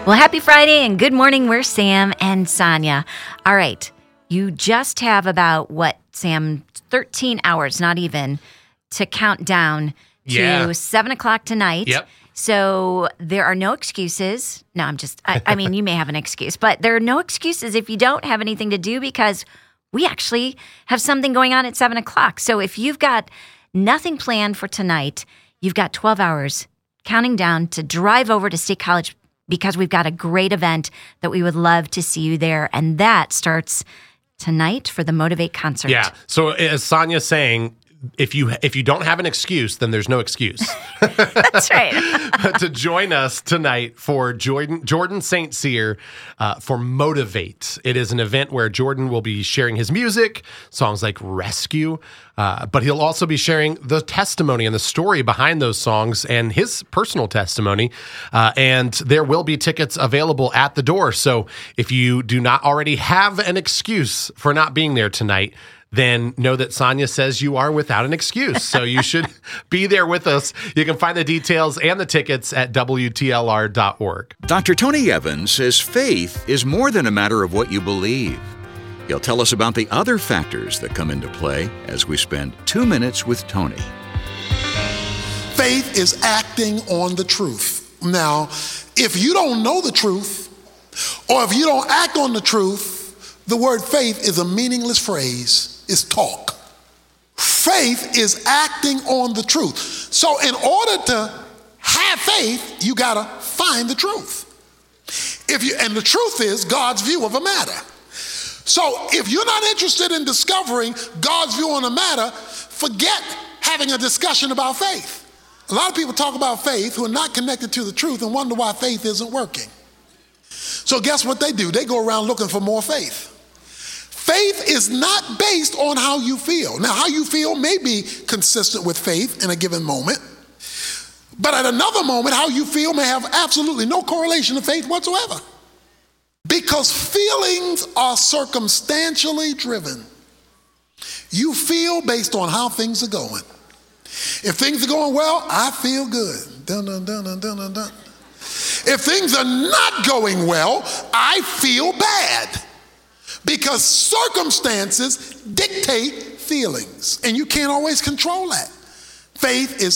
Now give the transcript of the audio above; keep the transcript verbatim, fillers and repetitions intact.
Well, happy Friday and good morning. We're Sam and Sonia. All right. You just have about, what, Sam, thirteen hours, not even, to count down to Yeah. seven o'clock tonight. Yep. So there are no excuses. No, I'm just, I, I mean, you may have an excuse, but there are no excuses if you don't have anything to do because we actually have something going on at seven o'clock. So if you've got nothing planned for tonight, you've got twelve hours counting down to drive over to State College because we've got a great event that we would love to see you there. And that starts tonight for the Motivate concert. Yeah. So as Sonia's saying, if you if you don't have an excuse, then there's no excuse. That's right. To join us tonight for Jordan Jordan Saint Cyr uh, for Motivate. It is an event where Jordan will be sharing his music, songs like Rescue, uh, but he'll also be sharing the testimony and the story behind those songs and his personal testimony. Uh, and there will be tickets available at the door. So if you do not already have an excuse for not being there tonight, then know that Sonia says you are without an excuse. So you should be there with us. You can find the details and the tickets at W T L R dot org. Doctor Tony Evans says faith is more than a matter of what you believe. He'll tell us about the other factors that come into play as we spend two minutes with Tony. Faith is acting on the truth. Now, if you don't know the truth, or if you don't act on the truth, the word faith is a meaningless phrase. It's talk. Faith is acting on the truth. So in order to have faith, you got to find the truth. If you, and the truth is God's view of a matter. So if you're not interested in discovering God's view on a matter, forget having a discussion about faith. A lot of people talk about faith who are not connected to the truth and wonder why faith isn't working. So guess what they do? They go around looking for more faith. Faith is not based on how you feel. Now, how you feel may be consistent with faith in a given moment, but at another moment, how you feel may have absolutely no correlation to faith whatsoever. Because feelings are circumstantially driven. You feel based on how things are going. If things are going well, I feel good. Dun, dun, dun, dun, dun, dun, dun. If things are not going well, I feel bad. Because circumstances dictate feelings, and you can't always control that. Faith is